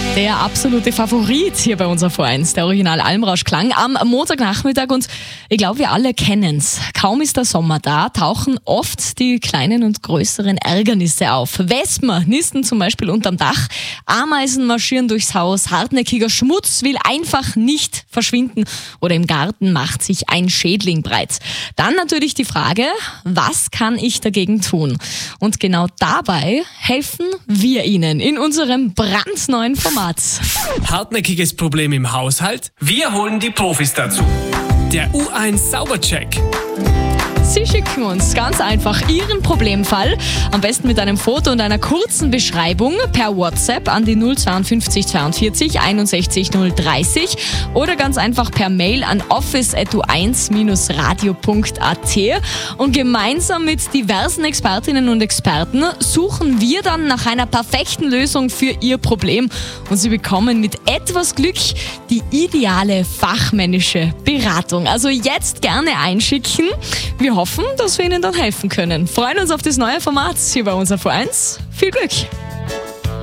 Der absolute Favorit hier bei unserer V1, der Original Almrauschklang am Montagnachmittag, und ich glaube, wir alle kennen's. Kaum ist der Sommer da, tauchen oft die kleinen und größeren Ärgernisse auf. Wespen nisten zum Beispiel unterm Dach, Ameisen marschieren durchs Haus, hartnäckiger Schmutz will einfach nicht verschwinden oder im Garten macht sich ein Schädling breit. Dann natürlich die Frage, was kann ich dagegen tun? Und genau dabei helfen wir Ihnen in unserem brandneuen Format. Hartnäckiges Problem im Haushalt? Wir holen die Profis dazu. Der U1 Saubercheck. Sie schicken uns ganz einfach Ihren Problemfall, am besten mit einem Foto und einer kurzen Beschreibung per WhatsApp an die 052 42 61 030 oder ganz einfach per Mail an office@u1-radio.at. Und gemeinsam mit diversen Expertinnen und Experten suchen wir dann nach einer perfekten Lösung für Ihr Problem. Und Sie bekommen mit etwas Glück die ideale fachmännische Beratung. Also jetzt gerne einschicken. Wir hoffen, dass wir Ihnen dann helfen können. Freuen uns auf das neue Format hier bei unserer V1. Viel Glück!